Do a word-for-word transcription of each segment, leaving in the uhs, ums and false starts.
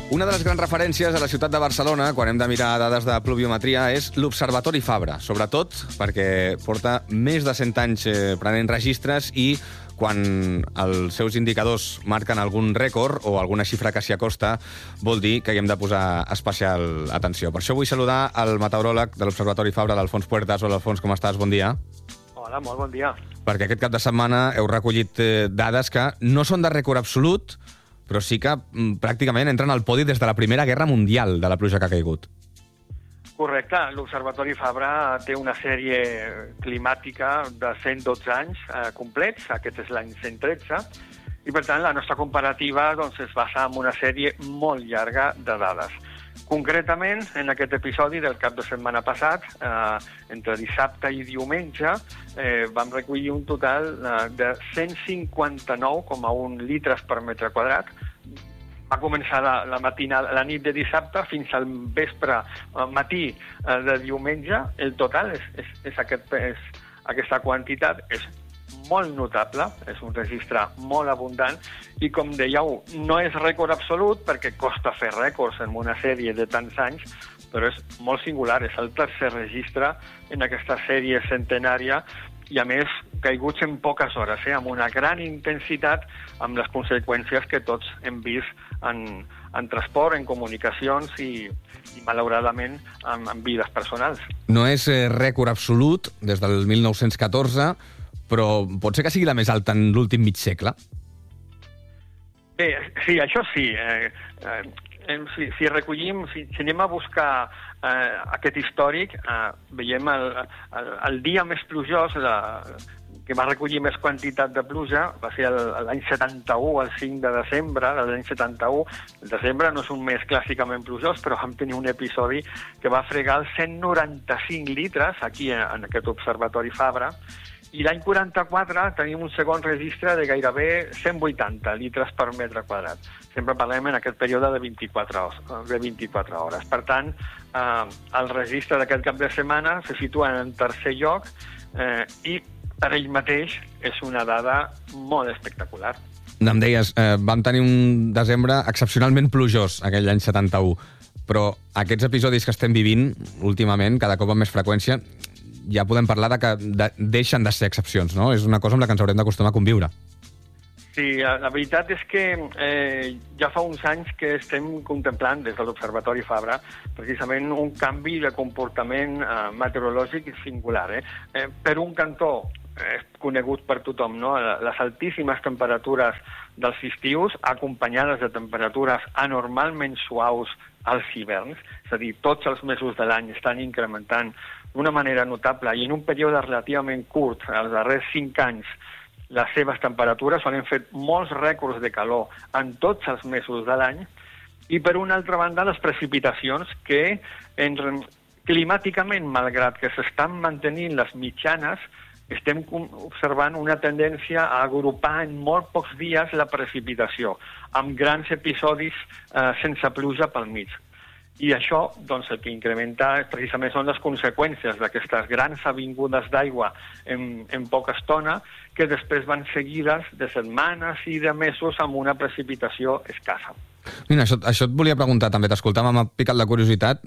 Una de les grans referències a la ciutat de Barcelona, quan hem de mirar dades de pluviometria, és l'Observatori Fabra, sobretot perquè porta més de cent anys eh, prenent registres i quan els seus indicadors marquen algun rècord o alguna xifra que s'hi acosta, vol dir que hi hem de posar especial atenció. Per això vull saludar el meteoròleg de l'Observatori Fabra, l'Alfons Puertas. Hola, Alfons, com estàs? Bon dia. Hola, molt bon dia. Perquè aquest cap de setmana heu recollit eh, dades que no són de rècord absolut, però sí que mm, pràcticament entren al podi des de la Primera Guerra Mundial de la pluja que ha caigut. Correcte. L'Observatori Fabra té una sèrie climàtica de cent dotze anys eh, complets, aquest és l'any cent tretze, i per tant la nostra comparativa doncs, es basa en una sèrie molt llarga de dades. Concretament, en aquest episodi del cap de setmana passat, eh, entre dissabte i diumenge, eh, vam recollir un total eh, de cent cinquanta-nou coma un litres per metre quadrat. Va començar la, la, matinada, la nit de dissabte fins al vespre, eh, matí eh, de diumenge. El total és, és, és, aquest, és aquesta quantitat, és molt notable, és un registre molt abundant i, com dèieu, no és rècord absolut perquè costa fer rècords en una sèrie de tants anys, però és molt singular, és el tercer registre en aquesta sèrie centenària i, a més, caiguts en poques hores, eh, amb una gran intensitat, amb les conseqüències que tots hem vist en, en transport, en comunicacions i, i malauradament, en, en vides personals. No és eh, rècord absolut des del mil nou-cents catorze, però pot ser que sigui la més alta en l'últim mig segle? Bé, sí, això sí. Eh, eh, si, si recollim, si, si anem a buscar eh, aquest històric, eh, veiem el, el, el dia més plujós, la, que va recollir més quantitat de pluja, va ser l'any setanta-u, el cinc de desembre de l'any setanta-u. El desembre no és un mes clàssicament plujós, però vam tenir un episodi que va fregar els cent noranta-cinc litres aquí en aquest Observatori Fabra. I l'any quaranta-quatre tenim un segon registre de gairebé cent vuitanta litres per metre quadrat. Sempre parlem en aquest període de vint-i-quatre hores. Per tant, eh, el registre d'aquest cap de setmana se situa en tercer lloc eh, i per ell mateix és una dada molt espectacular. Em deies, eh, vam tenir un desembre excepcionalment plujós aquell any setanta-u, però aquests episodis que estem vivint últimament, cada cop amb més freqüència, ja podem parlar de que de, deixen de ser excepcions, no? És una cosa amb la que ens haurem d'acostumar a conviure. Sí, la veritat és que eh, ja fa uns anys que estem contemplant des de l'Observatori Fabra precisament un canvi de comportament eh, meteorològic singular. Eh? Eh, per un cantó, és eh, conegut per tothom, no? Les altíssimes temperatures dels estius, acompanyades de temperatures anormalment suaus als hiverns, és a dir, tots els mesos de l'any estan incrementant d'una manera notable i en un període relativament curt, els darrers cinc anys, les seves temperatures on hem fet molts rècords de calor en tots els mesos de l'any, i per una altra banda les precipitacions que en, climàticament, malgrat que s'estan mantenint les mitjanes, estem observant una tendència a agrupar en molt pocs dies la precipitació, amb grans episodis eh, sense pluja pel mig. I això, doncs, el que incrementa precisament són les conseqüències d'aquestes grans avingudes d'aigua en, en poca estona, que després van seguides de setmanes i de mesos amb una precipitació escassa. Mira, això, això et volia preguntar també, t'escoltava, m'ha picat la curiositat.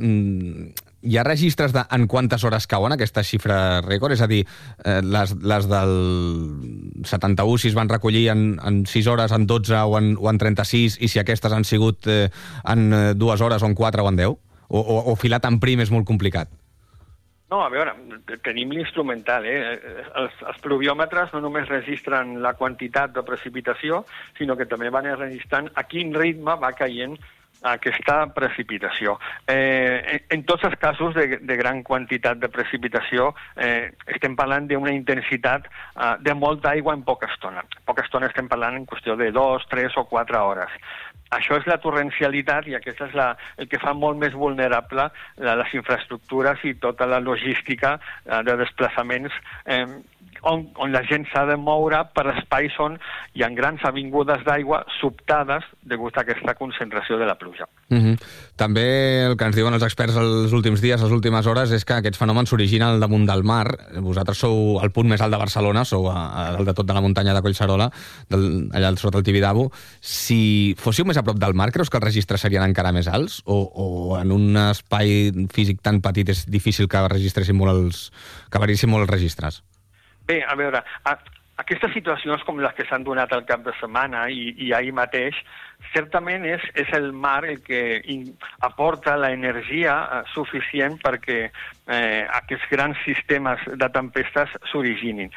Hi ha registres de en quantes hores cauen aquesta xifra rècord? És a dir, eh, les, les del setanta-u, si es van recollir en, en sis hores, en dotze o en, o en trenta-sis, i si aquestes han sigut eh, en dues hores o en quatre o en deu? O, o, o filar tan prim és molt complicat? No, a veure, tenim l'instrumental, eh? Els, els pluviòmetres no només registren la quantitat de precipitació, sinó que també van registrant a quin ritme va caient aquesta precipitació. Eh, en, en tots els casos de, de gran quantitat de precipitació eh, estem parlant d'una intensitat eh, de molta aigua en poca estona. En poca estona estem parlant en qüestió de dos, tres o quatre hores. Això és la torrencialitat i aquest és la, el que fa molt més vulnerable les infraestructures i tota la logística eh, de desplaçaments eh, on, on la gent s'ha de moure per espais on hi ha grans avingudes d'aigua sobtades degut a aquesta concentració de la pluja. Mm-hmm. També el que ens diuen els experts els últims dies, les últimes hores, és que aquests fenòmens s'originen al damunt del mar. Vosaltres sou al punt més alt de Barcelona, sou a, a dalt de tot de la muntanya de Collserola, del, allà sota el Tibidabo. Si fóssiu més a prop del mar, creus que els registres serien encara més alts? O, o en un espai físic tan petit és difícil que registressin molt els, que variessin molt els registres? Bé, a veure, a, aquestes situacions com les que s'han donat al cap de setmana i, i ahir mateix, certament és, és el mar el que in, aporta l'energia eh, suficient perquè eh, aquests grans sistemes de tempestes s'originin.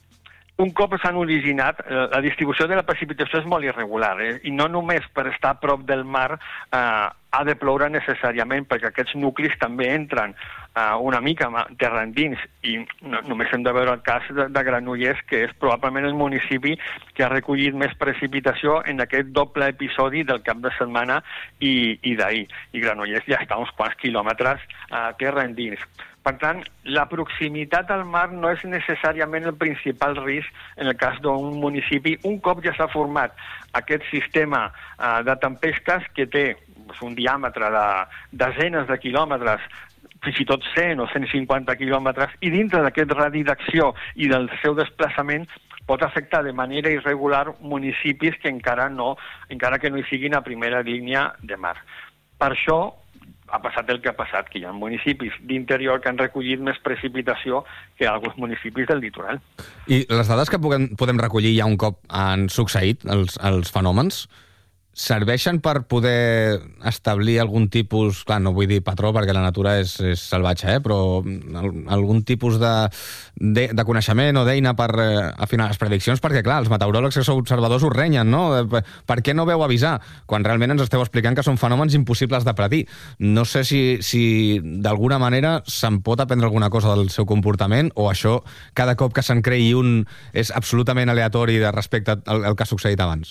Un cop s'han originat, la distribució de la precipitació és molt irregular, eh? I no només per estar a prop del mar eh, ha de ploure necessàriament, perquè aquests nuclis també entren eh, una mica terra endins, i no, només hem de veure el cas de, de Granollers, que és probablement el municipi que ha recollit més precipitació en aquest doble episodi del cap de setmana i, i d'ahir. I Granollers ja està uns quants quilòmetres a terra endins. Per tant, la proximitat al mar no és necessàriament el principal risc en el cas d'un municipi. Un cop ja s'ha format aquest sistema uh, de tempestes que té pues, un diàmetre de desenes de quilòmetres, fins i tot cent o cent cinquanta quilòmetres, i dintre d'aquest radi d'acció i del seu desplaçament pot afectar de manera irregular municipis que encara no, encara que no hi siguin a primera línia de mar. Per això ha passat el que ha passat, que hi ha municipis d'interior que han recollit més precipitació que alguns municipis del litoral. I les dades que puguem, podem recollir ja un cop han succeït, els, els fenòmens, serveixen per poder establir algun tipus, clar, no vull dir patró perquè la natura és, és salvatge, eh? Però algun tipus de, de, de coneixement o d'eina per eh, afinar les prediccions, perquè clar, els meteoròlegs que sou observadors us renyen, no? Per, per què no veu avisar? Quan realment ens esteu explicant que són fenòmens impossibles de predir. No sé si, si d'alguna manera se'n pot aprendre alguna cosa del seu comportament, o això, cada cop que se'n creï un, és absolutament aleatori de respecte al, al que ha succeït abans.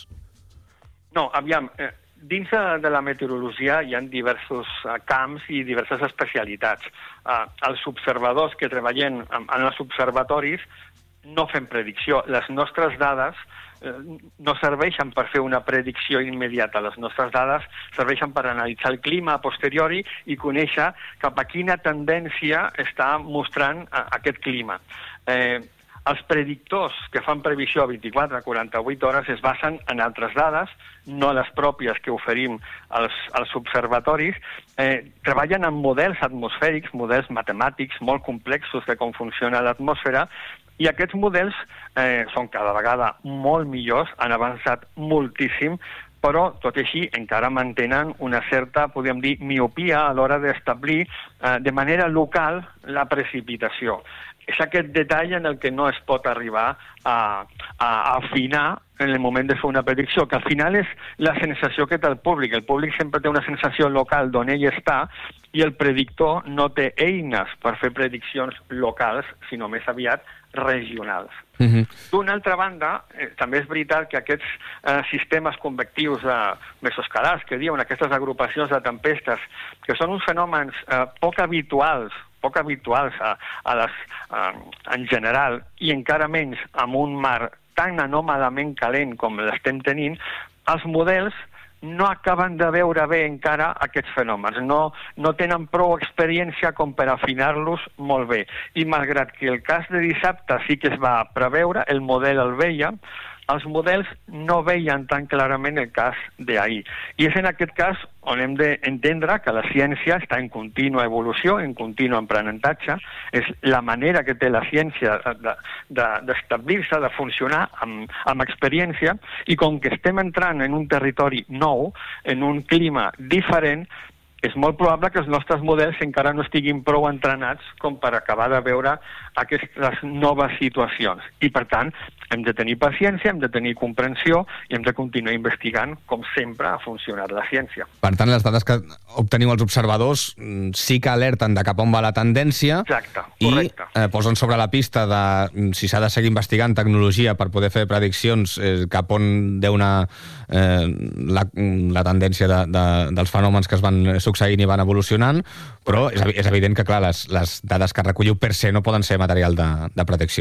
No, aviam, eh, dins de la meteorologia hi ha diversos eh, camps i diverses especialitats. Eh, els observadors que treballen en, en els observatoris no fem predicció. Les nostres dades eh, no serveixen per fer una predicció immediata. Les nostres dades serveixen per analitzar el clima a posteriori i conèixer cap a quina tendència està mostrant eh, aquest clima. Eh, Els predictors que fan previsió a vint-i-quatre a quaranta-vuit hores es basen en altres dades, no les pròpies que oferim als, als observatoris. Eh, treballen amb models atmosfèrics, models matemàtics molt complexos de com funciona l'atmosfera, i aquests models eh, són cada vegada molt millors, han avançat moltíssim, però, tot i així, encara mantenen una certa, podríem dir, miopia a l'hora d'establir eh, de manera local la precipitació. És aquest detall en el que no es pot arribar a, a afinar en el moment de fer una predicció, que al final és la sensació que té el públic. El públic sempre té una sensació local d'on ell està i el predictor no té eines per fer prediccions locals, sinó més aviat regionals. Mm-hmm. D'una altra banda, eh, també és veritat que aquests eh, sistemes convectius eh, mesoscalars, que diuen aquestes agrupacions de tempestes, que són uns fenòmens eh, poc habituals, poc habituals a, a les, a, en general, i encara menys amb un mar tan anòmalament calent com l'estem tenint, els models no acaben de veure bé encara aquests fenòmens. No, no tenen prou experiència com per afinar-los molt bé. I malgrat que el cas de dissabte sí que es va preveure, el model el veia, els models no veien tan clarament el cas d'ahir. I és en aquest cas on hem d'entendre que la ciència està en contínua evolució, en continu aprenentatge. És la manera que té la ciència d'establir-se, de, de funcionar amb, amb experiència, i com que estem entrant en un territori nou, en un clima diferent, és molt probable que els nostres models encara no estiguin prou entrenats com per acabar de veure aquestes noves situacions. I, per tant, hem de tenir paciència, hem de tenir comprensió i hem de continuar investigant com sempre ha funcionat la ciència. Per tant, les dades que obteniu els observadors sí que alerten de cap on va la tendència. Exacte, correcte. I eh, posen sobre la pista de si s'ha de seguir investigant tecnologia per poder fer prediccions eh, cap on deu anar eh, la, la tendència de, de, dels fenòmens que es van succeint i van evolucionant, però és, és evident que, clar, les, les dades que recolliu per se no poden ser material de, de protecció.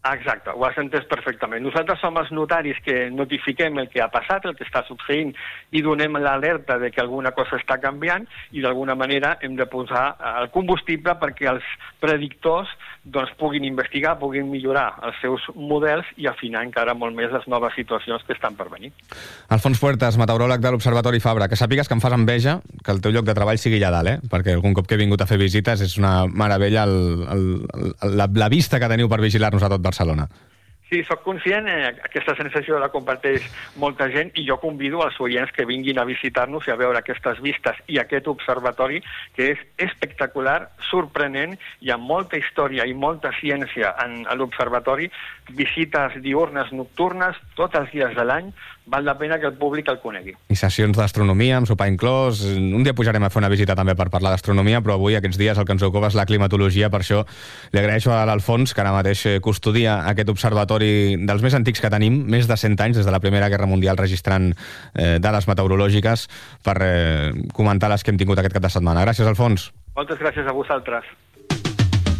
Exacte, ho has entès perfectament. Nosaltres som els notaris que notifiquem el que ha passat, el que està succeint, i donem l'alerta de que alguna cosa està canviant i d'alguna manera hem de posar el combustible perquè els predictors doncs, puguin investigar, puguin millorar els seus models i afinar encara molt més les noves situacions que estan per venir. Alfons Puertas, meteoròleg de l'Observatori Fabra, que sàpigues que em fas enveja que el teu lloc de treball sigui allà dalt, eh? Perquè algun cop que he vingut a fer visites és una meravella el, el, el, la, la vista que teniu per vigilar-nos a tot Barcelona. Sí, sóc conscient, eh, aquesta sensació la comparteix molta gent i jo convido els oients que vinguin a visitar-nos i a veure aquestes vistes i aquest observatori que és espectacular, sorprenent, hi ha molta història i molta ciència en, en l'observatori, visites diurnes, nocturnes, tots els dies de l'any, val la pena que el públic el conegui. I sessions d'astronomia, amb sopar inclòs. Un dia pujarem a fer una visita també per parlar d'astronomia, però avui, aquests dies, el que ens ocupa és la climatologia, per això li agraeixo a l'Alfons, que ara mateix custodia aquest observatori dels més antics que tenim, més de cent anys, des de la Primera Guerra Mundial, registrant eh, dades meteorològiques per eh, comentar les que hem tingut aquest cap de setmana. Gràcies, Alfons. Moltes gràcies a vosaltres.